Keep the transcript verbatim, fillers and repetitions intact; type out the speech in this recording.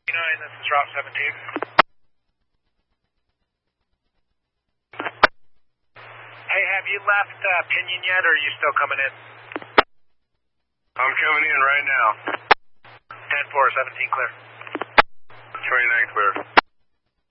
nine, this is Route seventeen. Hey, have you left uh, Pinion yet, or are you still coming in? I'm coming in right now. ten four, seventeen clear. twenty-nine clear.